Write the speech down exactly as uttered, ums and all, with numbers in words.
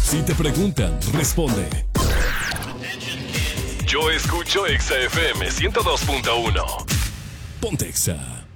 Si te preguntan, responde. Yo escucho Exa F M ciento dos punto uno. Ponte Exa.